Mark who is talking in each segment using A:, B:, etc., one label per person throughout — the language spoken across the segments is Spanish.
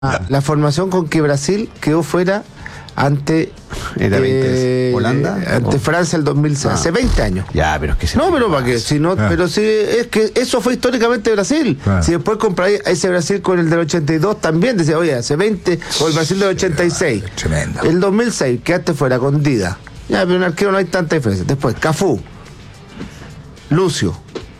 A: la formación con que Brasil quedó fuera ante
B: Holanda,
A: ante Francia el 2006, hace 20 años.
B: Ya, pero es que
A: no, pero para qué, si no, pero sí, es que eso fue históricamente Brasil. Si después comparáis a ese Brasil con el del 82, también decía, oye, hace 20, o el Brasil del 86.
B: Tremendo.
A: El 2006, quedaste fuera con Dida. Ya, pero en arquero no hay tanta diferencia. Después, Cafú, Lucio,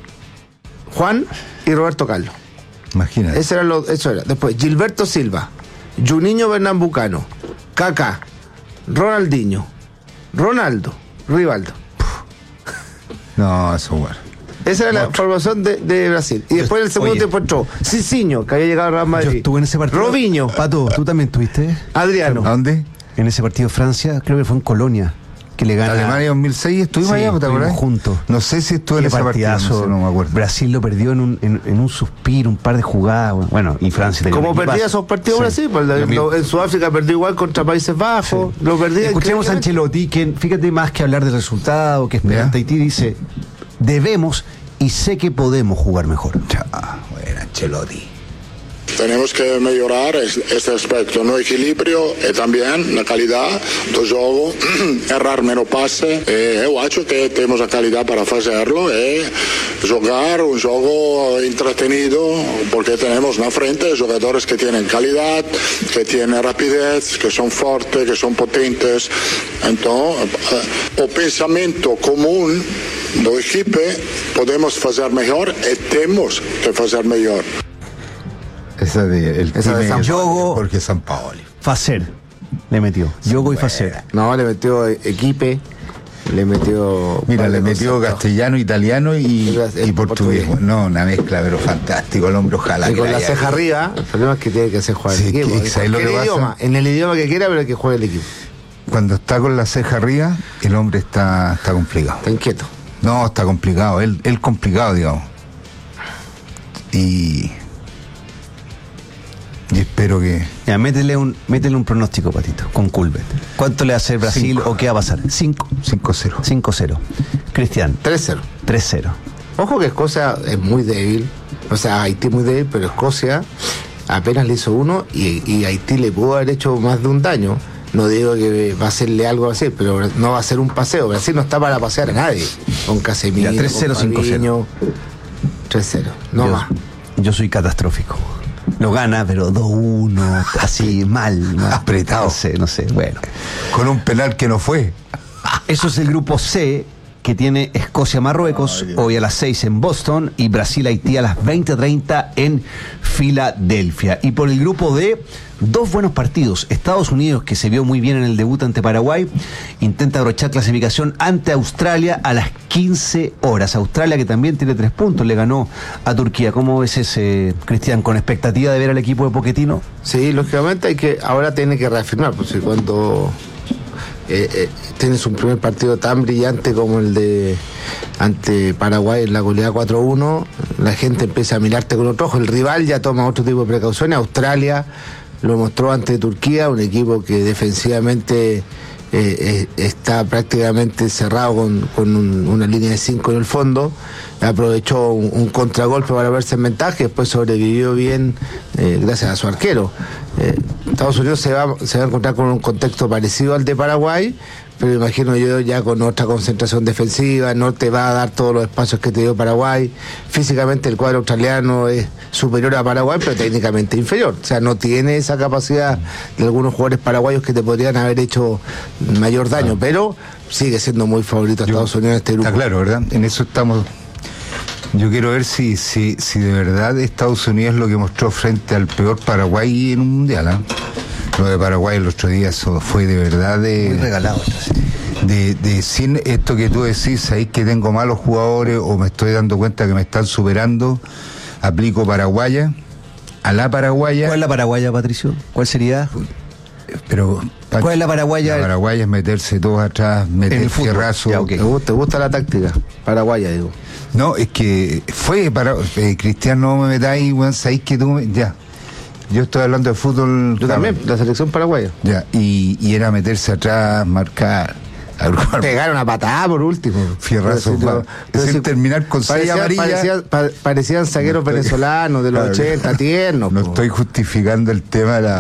A: Juan y Roberto Carlos.
B: Imagínate.
A: Eso era. Después, Gilberto Silva, Juninho Pernambucano, Kaká, Ronaldinho, Ronaldo, Rivaldo.
B: No, eso bueno.
A: Esa era la formación de Brasil. Y después en el segundo tiempo entró Cicinho, que había llegado a Real Madrid.
C: Yo estuve en ese partido.
A: Robinho.
C: Pato, ¿tú también estuviste?
A: Adriano.
B: ¿A dónde?
C: En ese partido de Francia, creo que fue en Colonia, que le gana.
B: Alemania 2006, estuvimos allá, ¿te acuerdas?
C: Juntos.
B: No sé si estuve en ese partido, no me acuerdo.
C: Brasil lo perdió en un suspiro, un par de jugadas. Bueno, y Francia tenía.
A: Como perdía esos partidos Brasil, en Sudáfrica perdió igual contra Países Bajos. Lo perdía.
C: Escuchemos a Ancelotti, que fíjate, más que hablar del resultado, que esperar Tahití, dice: debemos y sé que podemos jugar mejor.
B: Bueno, Ancelotti.
D: Tenemos que mejorar este aspecto, no equilibrio e también la calidad del juego, errar menos pase. Yo acho que tenemos la calidad para hacerlo y jugar un juego entretenido porque tenemos en la frente jugadores que tienen calidad, que tienen rapidez, que son fuertes, que son potentes. Entonces, el pensamiento común del equipo podemos hacer mejor y tenemos que hacer mejor.
B: Esa de
A: San
C: Yogo,
B: porque San Paoli.
C: Facer le metió. Yogo y Facer.
A: No, le metió Equipe, le metió.
B: Mira, le metió castellano, italiano y portugués. No, una mezcla, pero fantástico. El hombre, ojalá.
A: Y con la ceja arriba, el problema es que tiene que hacer jugar el equipo. En el idioma que quiera, pero que juegue el equipo.
B: Cuando está con la ceja arriba, el hombre está complicado.
A: Está inquieto.
B: No, está complicado. Él complicado, digamos. Y espero que...
C: Ya, métele un pronóstico, Patito, con Culbert. ¿Cuánto le hace Brasil 5. O qué va a pasar? 5-0. 5-0. Cristian.
A: 3-0.
C: 3-0.
A: Ojo que Escocia es muy débil. O sea, Haití es muy débil, pero Escocia apenas le hizo uno y Haití le pudo haber hecho más de un daño. No digo que va a hacerle algo así, pero no va a ser un paseo. Brasil no está para pasear a nadie. Con Casemiro,
C: 3-0, 5-0.
A: 3-0, no más.
C: Yo soy catastrófico. Lo gana, pero 2-1, así, mal.
B: Apretado.
C: No sé, bueno.
B: Con un penal que no fue.
C: Eso es el grupo C, que tiene Escocia-Marruecos, hoy a las 6 en Boston, y Brasil-Haití a las 20:30 en Filadelfia. Y por el grupo D, 2 buenos partidos. Estados Unidos, que se vio muy bien en el debut ante Paraguay, intenta abrochar clasificación ante Australia a las 15 horas. Australia, que también tiene 3 puntos, le ganó a Turquía. ¿Cómo ves ese, Cristian, con expectativa de ver al equipo de Pochettino?
A: Sí, lógicamente ahora tiene que reafirmar, pues cuando tienes un primer partido tan brillante como el de ante Paraguay en la goleada 4-1, la gente empieza a mirarte con otro ojo. El rival ya toma otro tipo de precauciones. Australia lo mostró ante Turquía, un equipo que defensivamente está prácticamente cerrado con una línea de 5 en el fondo. Aprovechó un contragolpe para verse en ventaja y después sobrevivió bien gracias a su arquero. Estados Unidos se va a encontrar con un contexto parecido al de Paraguay, pero imagino yo ya con otra concentración defensiva. No te va a dar todos los espacios que te dio Paraguay. Físicamente el cuadro australiano es superior a Paraguay, pero técnicamente inferior. O sea, no tiene esa capacidad de algunos jugadores paraguayos que te podrían haber hecho mayor daño, pero sigue siendo muy favorito a Estados Unidos en este grupo.
B: Está claro, ¿verdad? En eso estamos. Yo quiero ver si de verdad Estados Unidos es lo que mostró frente al peor Paraguay en un mundial, ¿eh? Lo de Paraguay el otro día, eso fue de verdad
C: muy regalado.
B: Sin esto que tú decís, sabéis que tengo malos jugadores o me estoy dando cuenta que me están superando, aplico paraguaya, a la paraguaya.
C: ¿Cuál es la paraguaya, Patricio? ¿Cuál sería?
B: Pero
C: ¿cuál es la paraguaya?
B: La paraguaya es meterse todos atrás, meter fierrazo.
A: Ya, okay. ¿Te gusta la táctica paraguaya, digo?
B: No, es que fue para Cristian, no me metáis, bueno, sabéis que tú ya. Yo estoy hablando de fútbol.
A: Yo también, la selección paraguaya.
B: Ya, y era meterse atrás, marcar.
A: Pegar una patada por último.
B: Fierrazo, sin terminar con 6 amarillas.
A: Parecían zagueros venezolanos de los 80, tiernos.
B: No estoy justificando el tema de la